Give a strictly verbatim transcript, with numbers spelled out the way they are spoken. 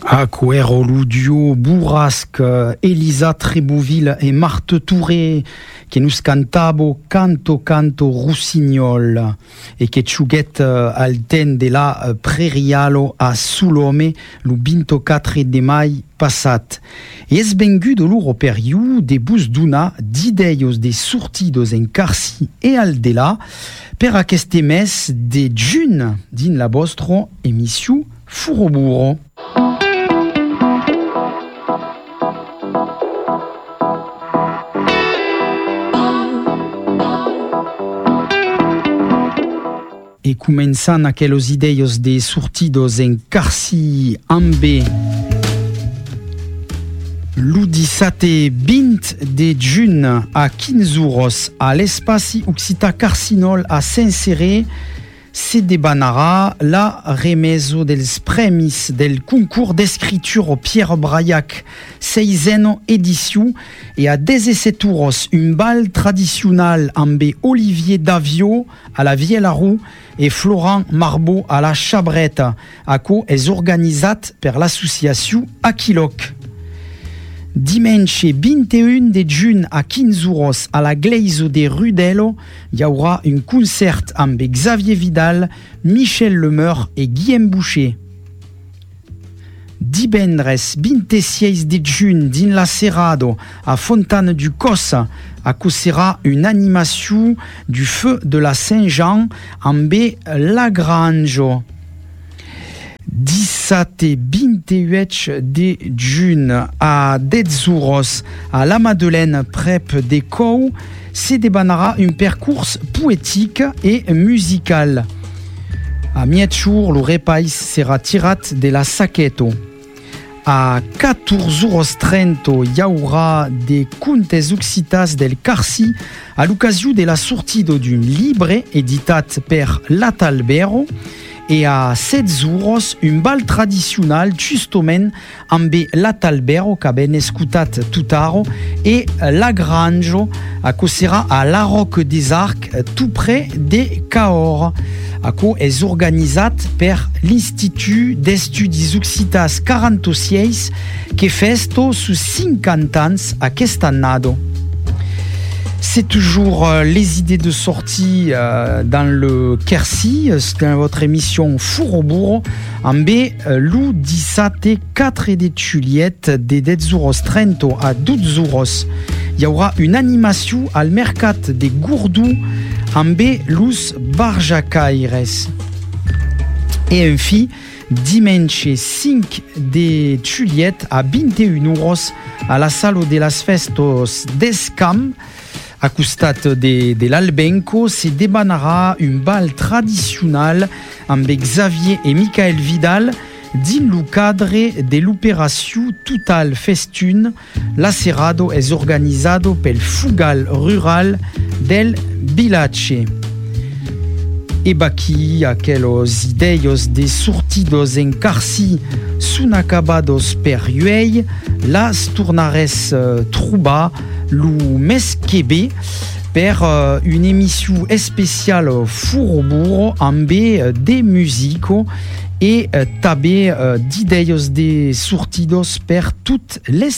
Acuero, Ludio, Bourrasque, Elisa Trebouville et Marthe Touré, que nous cantabo Canto Canto Rossignol, et que chuguet alten de la prerialo a Sulome, lu vingt-quatre de mai passat. Et es bengu de l'uro periu de bus d'una d'ideios de sortidos en Carsi et Aldela, per aquest mes de jun din la vostro emissió Furoburo. E començant aqueles ideios de sortidos en Carsi ambe l'u dissate vint de jun a quinze euros a l'espaci occità Carcinol a Saint-Céré se debanarà la remeso dels premis del concours d'escriture Pierre Braillac seisena edició e a dezesset euros un bal tradicional amb Olivier Davio a la Viella-Roux et Florent Marbeau a la Chabreta, aco és organitzat per l'associació Aquiloc. Dimanche vint-et-un de juny a quinze euros a la Gleiso de Rudelo hi haurà un concert amb Xavier Vidal, Michel Lemeur et Guillaume Boucher. Divendres vint-e-sis de juny din la Cerrado a Fontana du Cossa acusserà une animation du feu de la Saint-Jean amb Lagrange. dissate vint-e-huit de juny a dez euros a la Madeleine prep de Cou se debanarà un percurs poétique et musical. A mietjour, le repaís sera tirat de la Saqueto. A catorze euros trenta hi haurà de contes occitas del Carsi a l'ocasió de la sortida d'un llibre editat per l'Atalbero e a setze euros un bal tradicional justament amb l'Atalbero que ben escutat tutaro e Lagrange acusserà a la Roque des Arcs tout près de Cahors. Aco és organitzat per l'Institut d'Estudis Occitas quaranta-sis que festo sus cinquanta ans aquest annado. C'est toujours euh, les idées de sortie euh, dans le Quercy, c'est dans votre émission Furoburo, amb euh, l'u dissate quatre de Juliette de dez euros trenta a douze euros. Il y aura une animation al mercat de Gourdou amb lus barjacaires. Et enfin, dimanche cinq de Juliette a vingt-et-un euros à la Sala de las Festos d'Escam, a costat de, de l'Albenco, se debanarà un bal tradicional amb Xavier et Michael Vidal din lo cadre de l'operació Total Festun. L'acerrado és organitzado pel Fugal Rural del Vilache. E baqui aqueles ideios de sortidos en Carsi sun acabados per uei, las tornares uh, trobar lo mes que bé per uh, une émission spéciale Furoburo amb uh, de musico e uh, també uh, d'ideios de sortidos per tout l'est